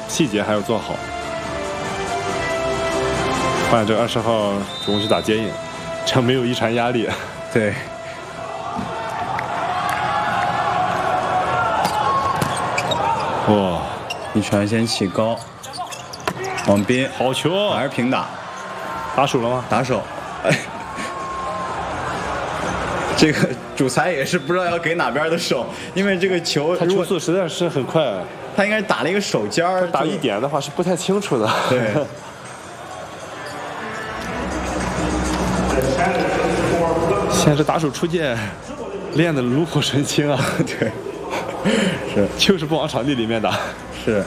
细节还要做好。换这个20号主攻去打接应，这样没有一传压力。 对。 哇， 一传先起高，往边， 好球， 还是平打， 打手了吗？ 打手。哎，这个主裁也是不知道要给哪边的手，因为这个球他球速实在是很快， 他应该是打了一个手尖儿， 打一点的话是不太清楚的。 对。 现在这打手出界练的炉火纯青啊！ 对，是， 就是不往场地里面打。 是。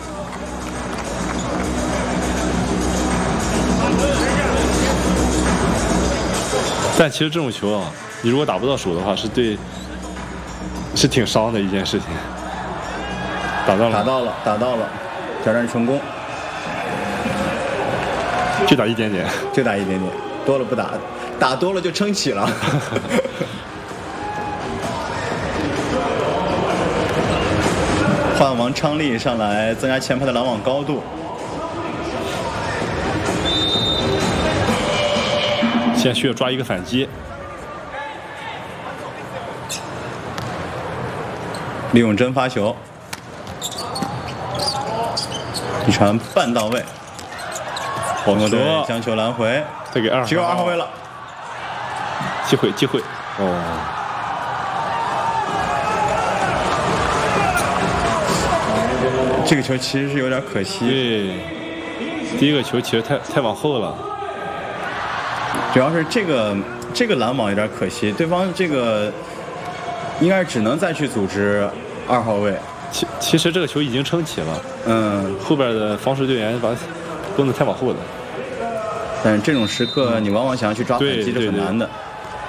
但其实这种球啊，你如果打不到手的话，是挺伤的一件事情。打到了， 打到了，打到了，挑战成功。 就打一点点， 就打一点点，多了不打，打多了就撑起了。换王昌利上来增加前排的拦网高度。 现在需要抓一个反击， 李永贞发球，一传半到位，中国队将球拦回， 再给只有2号位了， 机会哦。 这个球其实是有点可惜， 对，第一个球其实太往后了。 主要是这个拦网有点可惜，对方这个应该是只能再去组织2号位。 其实这个球已经撑起了，后边的防守队员把攻得太往后了。 但是这种时刻，你往往想要去抓反击是很难的。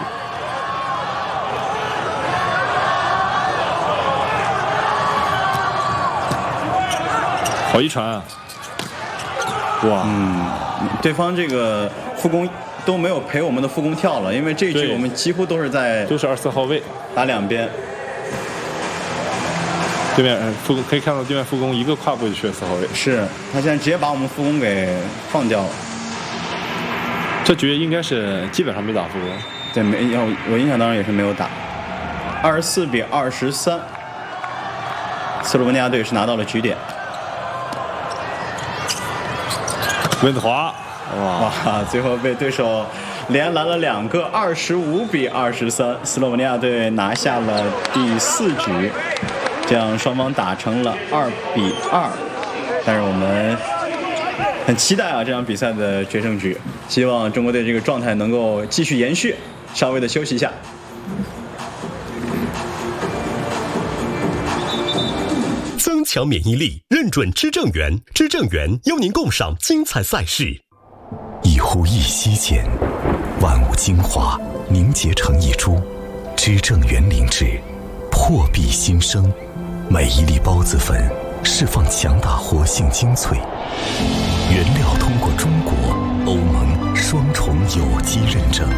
好一传啊！哇， 对方这个副攻都没有陪我们的副攻跳了，因为这一局我们几乎都是 2、4号位打两边。 对面副攻可以看到，对面副攻一个跨步就去了4号位。 是他现在直接把我们副攻给放掉了。 这局应该是基本上没打副攻。 对，我印象当中也是没有打。24比23，斯洛文尼亚队是拿到了局点。 温子华， 哇，最后被对手连拦了2个，25比23，斯洛文尼亚队拿下了第4局，这样双方打成了2比2。但是我们很期待啊这场比赛的决胜局，希望中国队这个状态能够继续延续。稍微的休息一下。 增强免疫力，认准知正源，知正源邀您共赏精彩赛事。 一呼一吸间，万物精华凝结成一株，知正源灵芝，破壁新生。每一粒孢子粉释放强大活性精粹，原料通过中国、欧盟双重有机认证，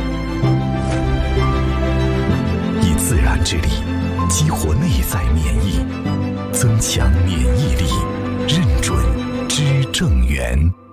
以自然之力激活内在免疫，增强免疫力，认准知正源。